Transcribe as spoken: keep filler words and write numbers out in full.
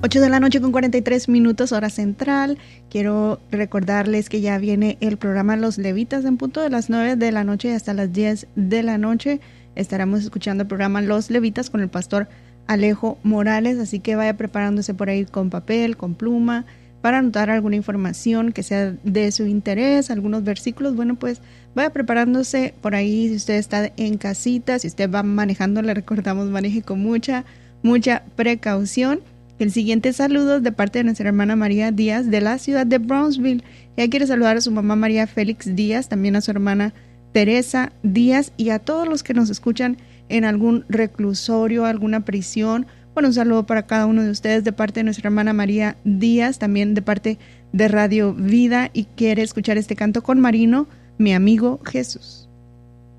ocho de la noche con cuarenta y tres minutos, hora central. Quiero recordarles que ya viene el programa Los Levitas en punto de las nueve de la noche hasta las diez de la noche. Estaremos escuchando el programa Los Levitas con el pastor Alejo Morales, así que vaya preparándose por ahí con papel, con pluma, para anotar alguna información que sea de su interés, algunos versículos. Bueno, pues vaya preparándose por ahí. Si usted está en casita, si usted va manejando, le recordamos maneje con mucha, mucha precaución. El siguiente saludo es de parte de nuestra hermana María Díaz de la ciudad de Brownsville. Ella quiere saludar a su mamá María Félix Díaz, también a su hermana Teresa Díaz y a todos los que nos escuchan en algún reclusorio, alguna prisión. Bueno, un saludo para cada uno de ustedes de parte de nuestra hermana María Díaz, también de parte de Radio Vida, y quiere escuchar este canto con Marino, Mi Amigo Jesús.